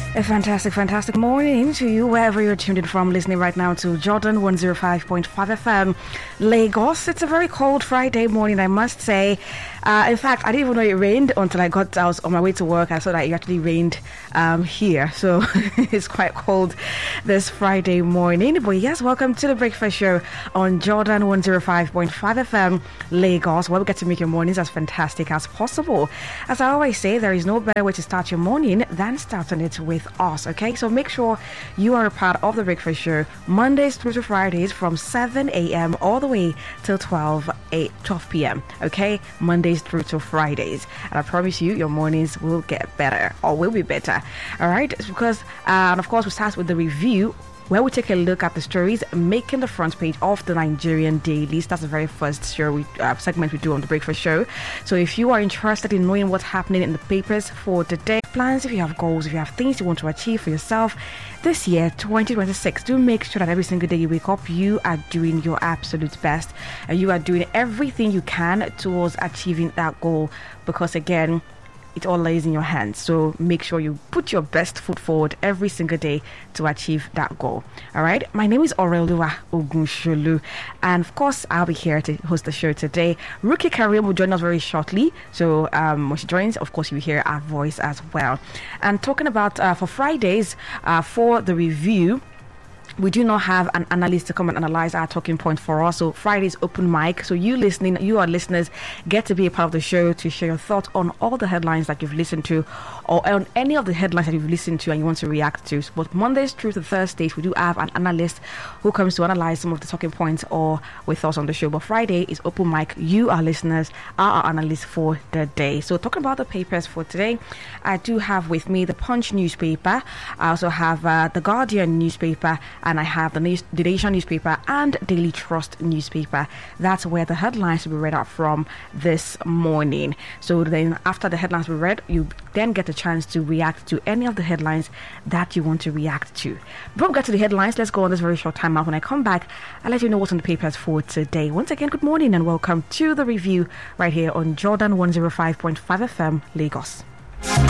A fantastic morning to you wherever you're tuned in from, listening right now to Jordan 105.5 FM Lagos. It's a very cold Friday morning, I must say. In fact, I didn't even know it rained until I was on my way to work. I saw that it actually rained here, so it's quite cold this Friday morning. But yes, welcome to the Breakfast Show on Jordan 105.5 FM Lagos, where we get to make your mornings as fantastic as possible. As I always say, there is no better way to start your morning than starting it with us, okay? So make sure you are a part of the Breakfast Show Mondays through to Fridays from 7 a.m. all the way till 12 p.m., okay? Mondays through to Fridays. And I promise you, your mornings will get better, or will be better, all right? It's because, and of course, we start with the review, where we take a look at the stories making the front page of the Nigerian dailies. That's the very first segment we do on the Breakfast Show. So if you are interested in knowing what's happening in the papers for the day, plans, if you have goals, if you have things you want to achieve for yourself this year, 2026, do make sure that every single day you wake up, you are doing your absolute best and you are doing everything you can towards achieving that goal, because again, it all lays in your hands. So make sure you put your best foot forward every single day to achieve that goal. All right. My name is Orelua Ogunsholu, and of course, I'll be here to host the show today. Ruki Karim will join us very shortly. So when she joins, of course, you'll hear our voice as well. And talking about for Fridays, for the review, we do not have an analyst to come and analyze our talking point for us. So Friday's open mic. So you our listeners, get to be a part of the show to share your thoughts on all the headlines that you've listened to, or on any of the headlines that you've listened to and you want to react to. So, but Mondays through to Thursdays, we do have an analyst who comes to analyze some of the talking points or with us on the show. But Friday is open mic. You, our listeners, are our analysts for the day. So talking about the papers for today, I do have with me the Punch newspaper. I also have the Guardian newspaper, and I have the Nation newspaper and Daily Trust newspaper. That's where the headlines will be read out from this morning. So then after the headlines were read, you then get a chance to react to any of the headlines that you want to react to. Before we get to the headlines, let's go on this very short time out. When I come back, I'll let you know what's on the papers for today. Once again, good morning and welcome to the review right here on Jordan 105.5 FM Lagos.